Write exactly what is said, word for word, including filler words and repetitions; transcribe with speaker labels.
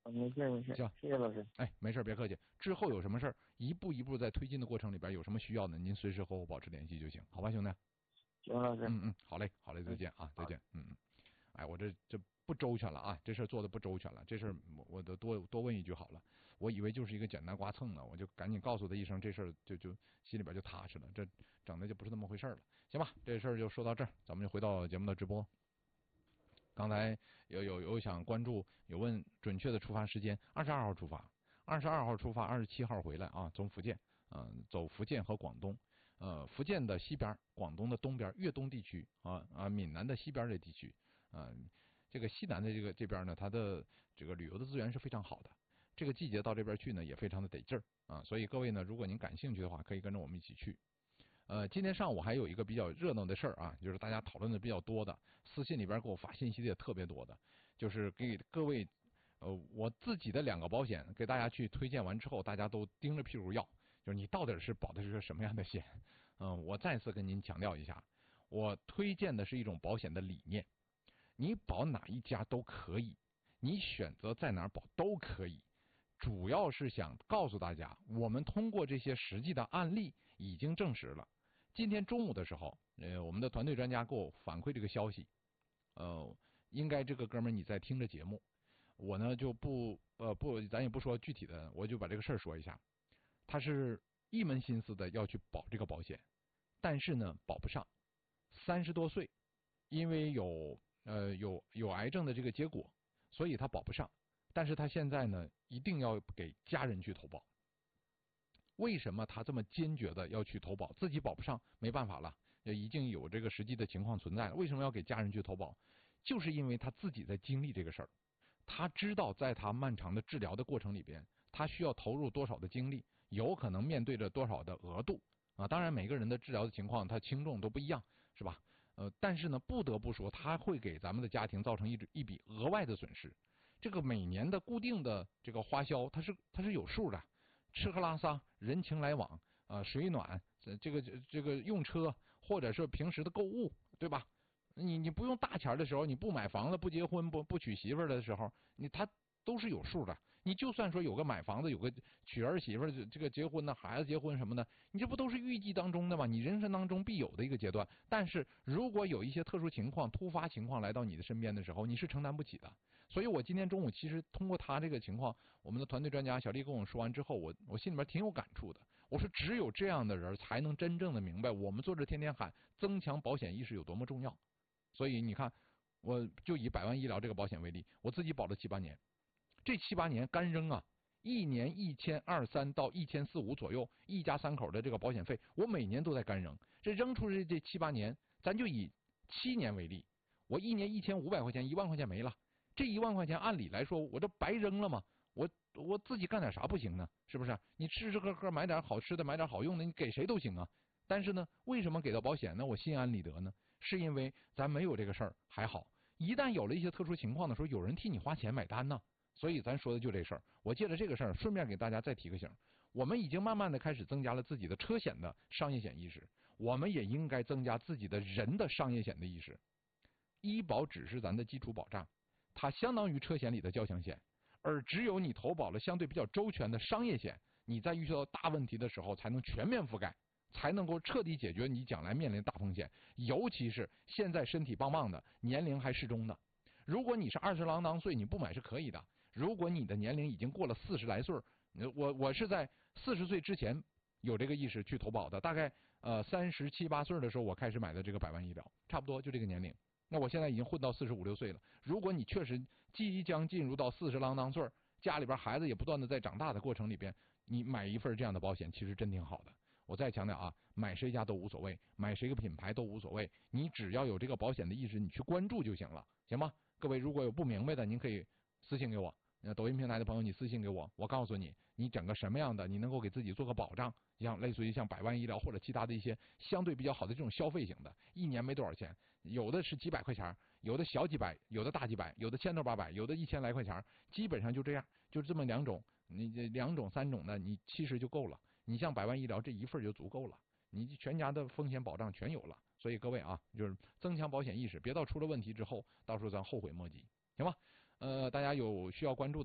Speaker 1: 啊，没事没事，
Speaker 2: 行，
Speaker 1: 谢谢老师。
Speaker 2: 哎，没事，别客气。之后有什么事儿，一步一步在推进的过程里边有什么需要的，您随时和我保持联系就行，好吧，兄弟？
Speaker 1: 行，老师。
Speaker 2: 嗯嗯，好嘞，好嘞，再见啊，再见。嗯嗯，哎，我这这不周全了啊，这事儿做的不周全了，这事儿我我得多多问一句好了，我以为就是一个简单刮蹭呢，我就赶紧告诉他一声，这事儿就就心里边就踏实了，这整的就不是那么回事了，行吧？这事儿就说到这儿，咱们就回到节目的直播。刚才有有有想关注，有问准确的出发时间，二十二号出发，二十二号出发，二十七号回来啊，从福建，嗯、呃，走福建和广东，呃，福建的西边，广东的东边，粤东地区啊啊，闽南的西边这地区，啊、呃，这个西南的这个这边呢，它的这个旅游的资源是非常好的，这个季节到这边去呢，也非常的得劲儿啊，所以各位呢，如果您感兴趣的话，可以跟着我们一起去。呃，今天上午还有一个比较热闹的事儿啊，就是大家讨论的比较多的，私信里边给我发信息的也特别多的，就是给各位，呃，我自己的两个保险给大家去推荐完之后，大家都盯着屁股要，就是你到底是保的是个什么样的险？嗯、呃，我再次跟您强调一下，我推荐的是一种保险的理念，你保哪一家都可以，你选择在哪儿保都可以。主要是想告诉大家，我们通过这些实际的案例已经证实了。今天中午的时候，呃，我们的团队专家给我反馈这个消息，呃，应该这个哥们儿你在听着节目，我呢就不呃不，咱也不说具体的，我就把这个事儿说一下。他是一门心思的要去保这个保险，但是呢保不上，三十多岁，因为有呃有有癌症的这个结果，所以他保不上。但是他现在呢，一定要给家人去投保。为什么他这么坚决的要去投保？自己保不上，没办法了，也已经有这个实际的情况存在了。为什么要给家人去投保？就是因为他自己在经历这个事儿，他知道在他漫长的治疗的过程里边，他需要投入多少的精力，有可能面对着多少的额度啊。当然，每个人的治疗的情况，他轻重都不一样，是吧？呃，但是呢，不得不说，他会给咱们的家庭造成一一笔额外的损失。这个每年的固定的这个花销，它是它是有数的，吃喝拉撒、人情来往啊、呃、水暖，这个这个用车，或者是平时的购物，对吧？你你不用大钱的时候，你不买房子、不结婚、不不娶媳妇儿的时候，你他都是有数的。你就算说有个买房子、有个娶儿媳妇儿、这个结婚的孩子结婚什么的，你这不都是预计当中的吗？你人生当中必有的一个阶段。但是如果有一些特殊情况、突发情况来到你的身边的时候，你是承担不起的。所以我今天中午其实通过他这个情况，我们的团队专家小丽跟我说完之后，我我心里边挺有感触的。我说只有这样的人才能真正的明白我们做这天天喊增强保险意识有多么重要。所以你看，我就以百万医疗这个保险为例，我自己保了七八年，这七八年干扔啊，一年一千二三到一千四五左右，一家三口的这个保险费，我每年都在干扔。这扔出去这七八年，咱就以七年为例，我一年一千五百块钱，一万块钱没了。这一万块钱按理来说，我这白扔了吗？我我自己干点啥不行呢？是不是？你吃吃喝喝，买点好吃的，买点好用的，你给谁都行啊。但是呢，为什么给到保险呢？我心安理得呢？是因为咱没有这个事儿还好，一旦有了一些特殊情况的时候，有人替你花钱买单呢。所以咱说的就这事儿。我借着这个事儿，顺便给大家再提个醒：我们已经慢慢的开始增加了自己的车险的商业险意识，我们也应该增加自己的人的商业险的意识。医保只是咱的基础保障，它相当于车险里的交强险，而只有你投保了相对比较周全的商业险，你在遇到大问题的时候才能全面覆盖，才能够彻底解决你将来面临的大风险。尤其是现在身体棒棒的，年龄还适中的，如果你是二十郎当岁，你不买是可以的。如果你的年龄已经过了四十来岁，我我是在四十岁之前有这个意识去投保的，大概呃三十七八岁的时候我开始买的这个百万医疗，差不多就这个年龄。那我现在已经混到四十五六岁了。如果你确实即将进入到四十郎当岁，家里边孩子也不断的在长大的过程里边，你买一份这样的保险其实真挺好的。我再强调啊，买谁家都无所谓，买谁个品牌都无所谓，你只要有这个保险的意识，你去关注就行了，行吗？各位如果有不明白的，您可以私信给我。抖音平台的朋友，你私信给我，我告诉你，你整个什么样的，你能够给自己做个保障，像类似于像百万医疗或者其他的一些相对比较好的这种消费型的，一年没多少钱，有的是几百块钱，有的小几百，有的大几百，有的千头八百，有的一千来块钱，基本上就这样，就这么两种，你这两种三种的，你其实就够了。你像百万医疗这一份就足够了，你全家的风险保障全有了。所以各位啊，就是增强保险意识，别到出了问题之后，到时候咱后悔莫及，行吧？呃，大家有需要关注的